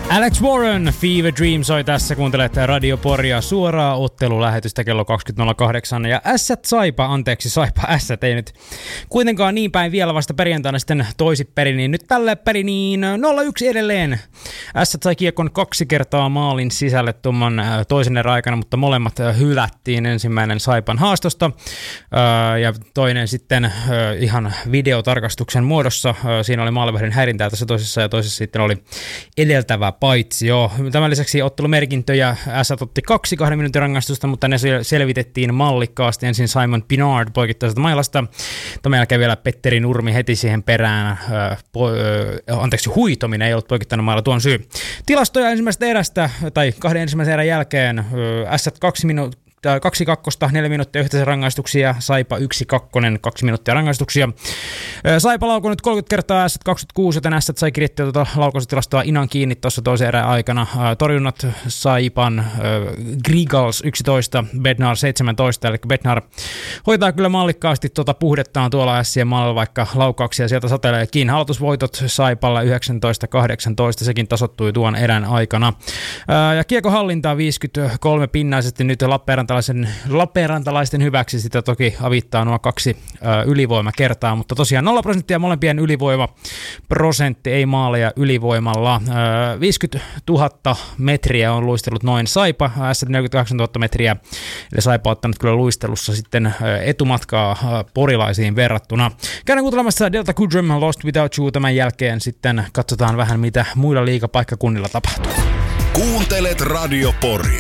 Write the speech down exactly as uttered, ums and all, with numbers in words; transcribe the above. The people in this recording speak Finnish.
Alex Warren, Fever Dream soi tässä, kuuntelet Radio Poria suoraa ottelulähetystä kello kaksikymmentä nolla kahdeksan ja Ässät Saipa, anteeksi Saipa Ässät ei nyt kuitenkaan niin päin vielä vasta perjantaina sitten toisinpäin, niin nyt tällä perin niin nolla yksi edelleen. Ässät sai kiekon kaksi kertaa maalin sisälle tuomman toisen erän aikana, mutta molemmat hylättiin, ensimmäinen Saipan haastosta ja toinen sitten ihan videotarkastuksen muodossa. Siinä oli maalivahdin häirintää tässä toisessa ja toisessa sitten oli edeltävä paitsi joo. Tämän lisäksi ottelumerkintöjä Ässät otti kaksi kahden minuutin rangaistusta, mutta ne selvitettiin mallikkaasti. Ensin Simon Pinard poikittaisesta mailasta. Tämän jälkeen vielä Petteri Nurmi heti siihen perään. Äh, po, äh, anteeksi, huitominen ei ollut poikittanut mailla tuon syy. Tilastoja ensimmäisestä erästä, tai kahden ensimmäisen erän jälkeen. Äh, Ässät kaksi minuuttia. Kaksi kakkosta, neljä minuuttia yhteensä rangaistuksia, Saipa yksi kakkonen, kaksi minuuttia rangaistuksia. Saipa laukoi nyt kolmekymmentä kertaa, Ässät kaksikymmentäkuusi, joten Ässät sai kirittyä tuota laukaisutilastoa Inan kiinni tuossa toisen erän aikana. Torjunnat Saipan äh, Grigals yksitoista, Bednar seitsemäntoista, eli Bednar hoitaa kyllä mallikkaasti tuota puhdettaan tuolla Ässien maalilla, vaikka laukauksia sieltä sateleekin. Aloitusvoitot Saipalla yhdeksäntoista kahdeksantoista, sekin tasoittui tuon erän aikana. Äh, ja kiekohallintaa viisikymmentäkolme pinnaisesti nyt Lappeenranta Lappeenrantalaisten hyväksi, sitä toki avittaa nuo kaksi ö, ylivoimakertaa, mutta tosiaan nolla prosenttia molempien ylivoimaprosentti, ei maaleja ylivoimalla. Ö, viisikymmentätuhatta metriä on luistellut noin Saipa, Ässät neljäkymmentäkahdeksantuhatta metriä, eli Saipa on ottanut kyllä luistelussa sitten etumatkaa porilaisiin verrattuna. Käydään kuuntelemassa Delta Goodrum, Lost Without You, tämän jälkeen sitten katsotaan vähän mitä muilla liigapaikkakunnilla tapahtuu. Kuuntelet Radio Poria.